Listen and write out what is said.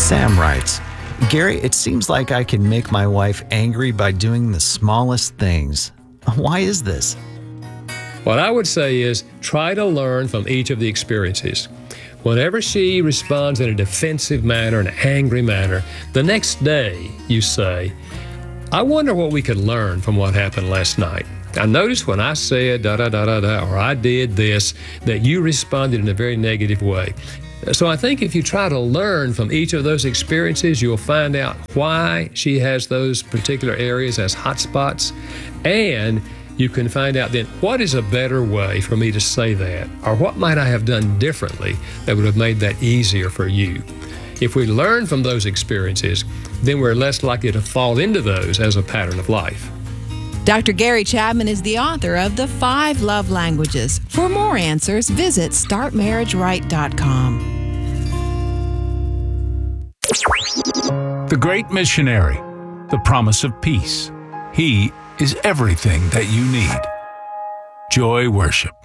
Sam writes, Gary, it seems like I can make my wife angry by doing the smallest things. Why is this? What I would say is try to learn from each of the experiences. Whenever she responds in a defensive manner, an angry manner, the next day you say, I wonder what we could learn from what happened last night. I noticed when I said da-da-da-da-da, or I did this, that you responded in a very negative way. So I think if you try to learn from each of those experiences, you'll find out why she has those particular areas as hot spots, and you can find out then what is a better way for me to say that, or what might I have done differently that would have made that easier for you. If we learn from those experiences, then we're less likely to fall into those as a pattern of life. Dr. Gary Chapman is the author of The 5 Love Languages. For more answers, visit StartMarriageRight.com. The Great Missionary, the promise of peace. He is everything that you need. Joy Worship.